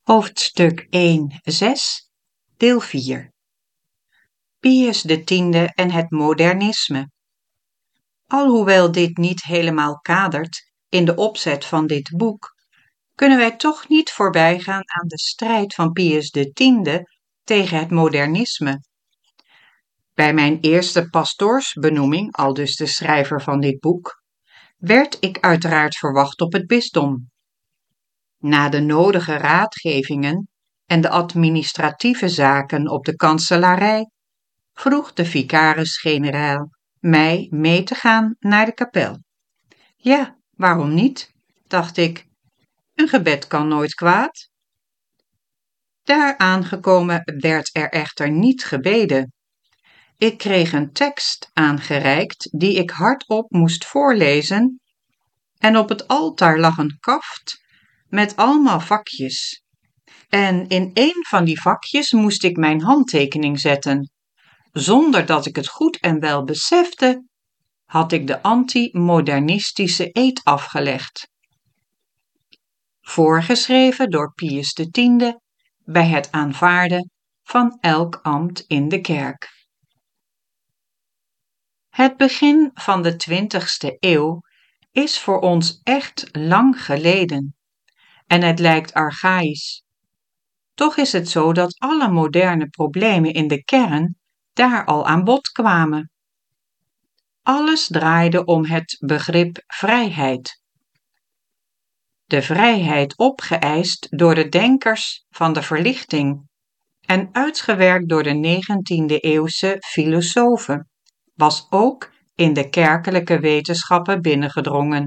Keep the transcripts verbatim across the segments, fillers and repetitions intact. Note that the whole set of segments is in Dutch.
Hoofdstuk één zes, deel vier. Pius de Tiende en het modernisme. Alhoewel dit niet helemaal kadert in de opzet van dit boek, kunnen wij toch niet voorbijgaan aan de strijd van Pius de Tiende tegen het modernisme. Bij mijn eerste pastoorsbenoeming, aldus de schrijver van dit boek, werd ik uiteraard verwacht op het bisdom. Na de nodige raadgevingen en de administratieve zaken op de kanselarij vroeg de vicaris-generaal mij mee te gaan naar de kapel. Ja, waarom niet, dacht ik. Een gebed kan nooit kwaad. Daar aangekomen werd er echter niet gebeden. Ik kreeg een tekst aangereikt die ik hardop moest voorlezen en op het altaar lag een kaft met allemaal vakjes. En in een van die vakjes moest ik mijn handtekening zetten. Zonder dat ik het goed en wel besefte, had ik de anti-modernistische eed afgelegd. Voorgeschreven door Pius de Tiende bij het aanvaarden van elk ambt in de kerk. Het begin van de twintigste eeuw is voor ons echt lang geleden en het lijkt archaïs. Toch is het zo dat alle moderne problemen in de kern daar al aan bod kwamen. Alles draaide om het begrip vrijheid. De vrijheid opgeëist door de denkers van de verlichting en uitgewerkt door de negentiende-eeuwse filosofen, was ook in de kerkelijke wetenschappen binnengedrongen.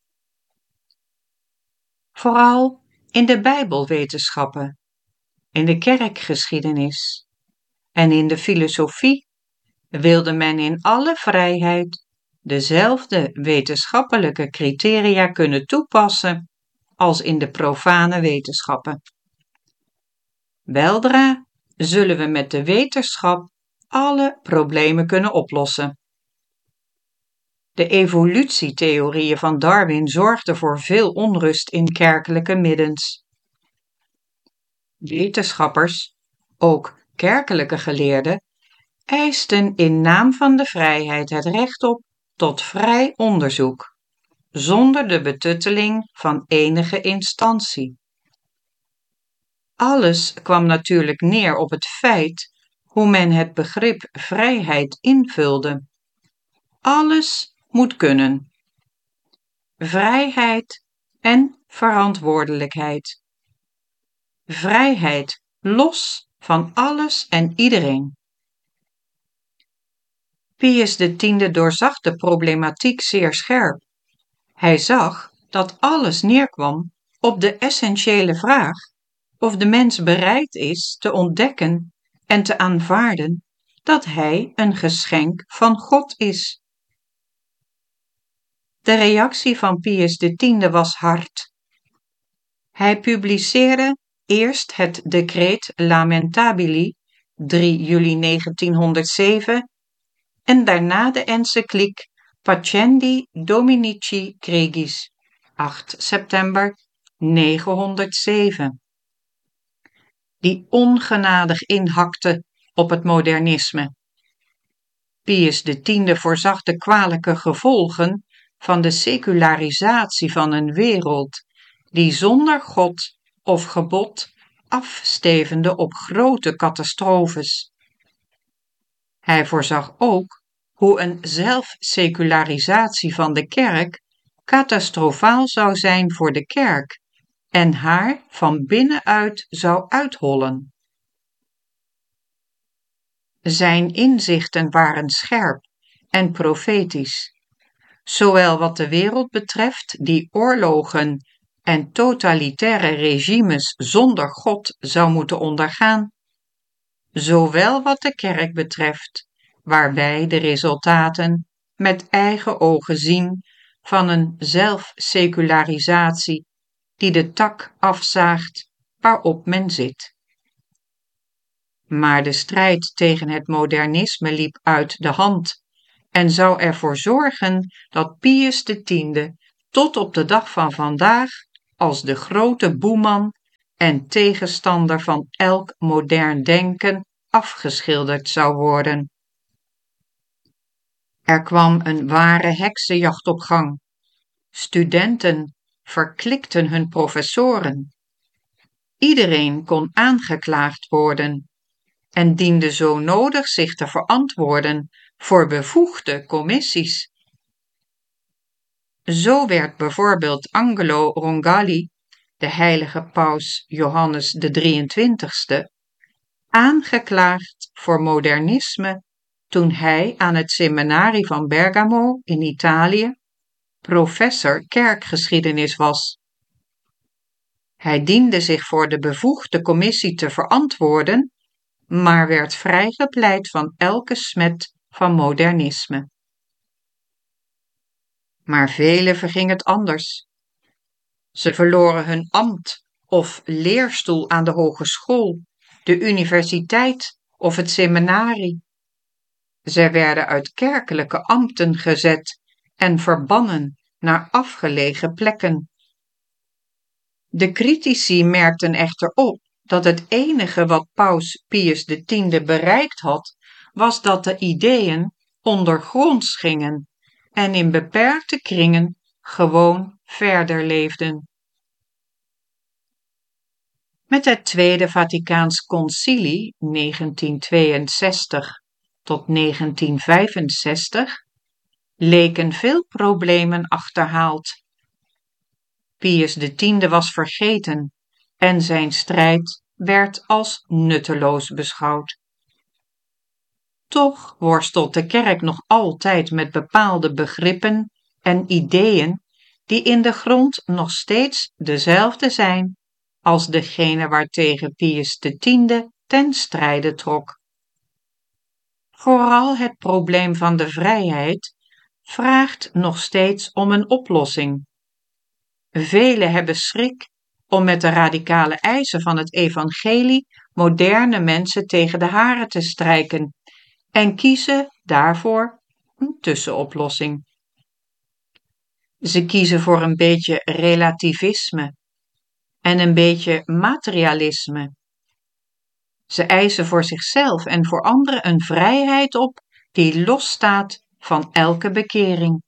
Vooral in de Bijbelwetenschappen, in de kerkgeschiedenis en in de filosofie wilde men in alle vrijheid dezelfde wetenschappelijke criteria kunnen toepassen als in de profane wetenschappen. Weldra zullen we met de wetenschap alle problemen kunnen oplossen. De evolutietheorieën van Darwin zorgden voor veel onrust in kerkelijke middens. Wetenschappers, ook kerkelijke geleerden, eisten in naam van de vrijheid het recht op tot vrij onderzoek, zonder de betutteling van enige instantie. Alles kwam natuurlijk neer op het feit hoe men het begrip vrijheid invulde. Alles moet kunnen. Vrijheid en verantwoordelijkheid. Vrijheid los van alles en iedereen. Pius de Tiende doorzag de problematiek zeer scherp. Hij zag dat alles neerkwam op de essentiële vraag of de mens bereid is te ontdekken en te aanvaarden dat hij een geschenk van God is. De reactie van Pius de Tiende was hard. Hij publiceerde eerst het Decreet Lamentabili, drie juli negentienhonderdzeven, en daarna de encycliek Pacendi Dominici Gregis, acht september negenhonderdzeven, die ongenadig inhakte op het modernisme. Pius de Tiende voorzag de kwalijke gevolgen van de secularisatie van een wereld die zonder God of gebod afstevende op grote catastrofes. Hij voorzag ook hoe een zelfsecularisatie van de kerk catastrofaal zou zijn voor de kerk en haar van binnenuit zou uithollen. Zijn inzichten waren scherp en profetisch, zowel wat de wereld betreft die oorlogen en totalitaire regimes zonder God zou moeten ondergaan, zowel wat de kerk betreft, waarbij de resultaten met eigen ogen zien van een zelfsecularisatie die de tak afzaagt waarop men zit. Maar de strijd tegen het modernisme liep uit de hand en zou ervoor zorgen dat Pius de Tiende tot op de dag van vandaag als de grote boeman en tegenstander van elk modern denken afgeschilderd zou worden. Er kwam een ware heksenjacht op gang. Studenten verklikten hun professoren. Iedereen kon aangeklaagd worden en diende zo nodig zich te verantwoorden voor bevoegde commissies. Zo werd bijvoorbeeld Angelo Rongalli, de heilige paus Johannes de drieëntwintigste, aangeklaagd voor modernisme toen hij aan het seminarie van Bergamo in Italië professor kerkgeschiedenis was. Hij diende zich voor de bevoegde commissie te verantwoorden, maar werd vrijgepleit van elke smet van modernisme. Maar velen verging het anders. Ze verloren hun ambt of leerstoel aan de hogeschool, de universiteit of het seminarie. Zij werden uit kerkelijke ambten gezet en verbannen naar afgelegen plekken. De critici merkten echter op dat het enige wat paus Pius de Tiende bereikt had, was dat de ideeën ondergronds gingen en in beperkte kringen gewoon verder leefden. Met het Tweede Vaticaans Concilie negentien tweeënzestig tot negentien vijfenzestig leken veel problemen achterhaald. Pius de Tiende was vergeten en zijn strijd werd als nutteloos beschouwd. Toch worstelt de kerk nog altijd met bepaalde begrippen en ideeën die in de grond nog steeds dezelfde zijn als degene waartegen Pius de Tiende ten strijde trok. Vooral het probleem van de vrijheid vraagt nog steeds om een oplossing. Velen hebben schrik om met de radicale eisen van het evangelie moderne mensen tegen de haren te strijken en kiezen daarvoor een tussenoplossing. Ze kiezen voor een beetje relativisme en een beetje materialisme. Ze eisen voor zichzelf en voor anderen een vrijheid op die losstaat van elke bekering.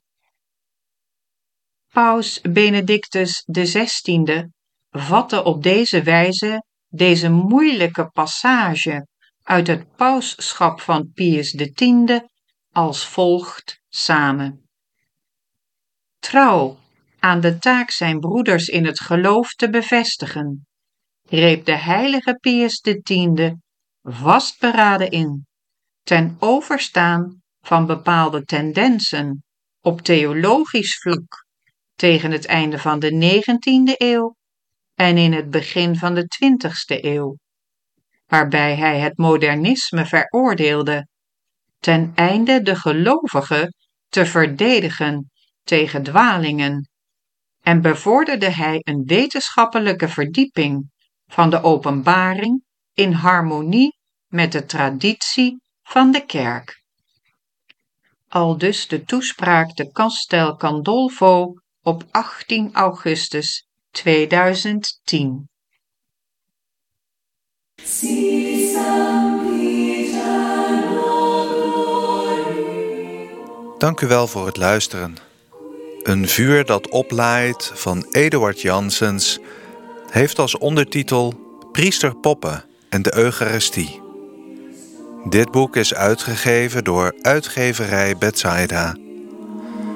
Paus Benedictus de zestiende vatte op deze wijze deze moeilijke passage uit het pausschap van Pius de Tiende als volgt samen. Trouw aan de taak zijn broeders in het geloof te bevestigen, greep de heilige Pius de Tiende vastberaden in, ten overstaan van bepaalde tendensen op theologisch vlak tegen het einde van de negentiende eeuw en in het begin van de twintigste eeuw, waarbij hij het modernisme veroordeelde, ten einde de gelovigen te verdedigen tegen dwalingen, en bevorderde hij een wetenschappelijke verdieping van de openbaring in harmonie met de traditie van de kerk. Aldus de toespraak te Castel Gandolfo op achttien augustus tweeduizend tien. Dank u wel voor het luisteren. Een vuur dat oplaait van Eduard Janssens heeft als ondertitel Priester Poppe en de Eucharistie. Dit boek is uitgegeven door uitgeverij Bethsaida.